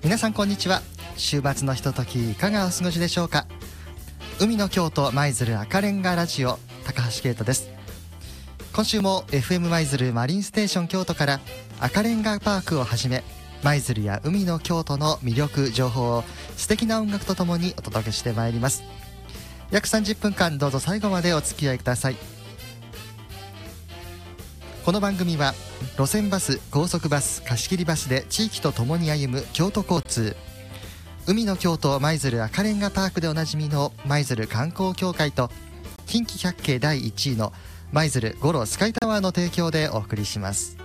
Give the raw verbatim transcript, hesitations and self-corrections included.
皆さんこんにちは。週末のひとときいかがお過ごしでしょうか。海の京都舞鶴赤レンガラジオ、高橋啓太です。今週も エフエム 舞鶴マリンステーション京都から赤レンガパークをはじめ、舞鶴や海の京都の魅力情報を素敵な音楽とともにお届けしてまいります。約さんじゅっぷんかん、どうぞ最後までお付き合いください。この番組は路線バス、高速バス、貸し切りバスで地域とともに歩む京都交通、海の京都舞鶴赤レンガパークでおなじみの舞鶴観光協会と、近畿百景だいいちいの舞鶴五路スカイタワーの提供でお送りします。